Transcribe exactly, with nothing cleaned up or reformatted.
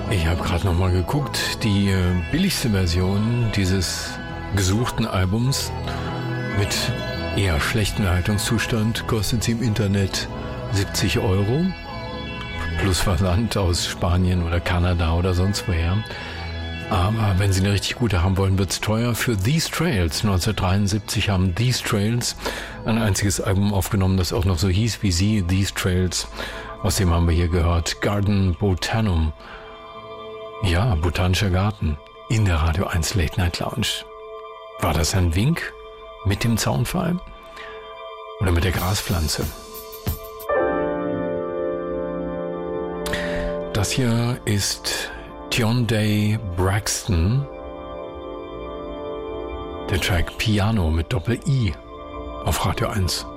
Ich habe gerade noch mal geguckt, die äh, billigste Version dieses gesuchten Albums mit eher schlechtem Erhaltungszustand kostet sie im Internet siebzig Euro plus Versand aus Spanien oder Kanada oder sonst woher. Aber wenn Sie eine richtig gute haben wollen, wird's teuer. Für These Trails neunzehnhundertdreiundsiebzig haben These Trails ein einziges Album aufgenommen, das auch noch so hieß wie sie, These Trails. Aus dem haben wir hier gehört Garden Botanum. Ja, botanischer Garten in der Radio eins Late Night Lounge. War das ein Wink mit dem Zaunpfahl oder mit der Graspflanze? Das hier ist Tyondey Braxton, der Track Piano mit Doppel-I auf Radio eins.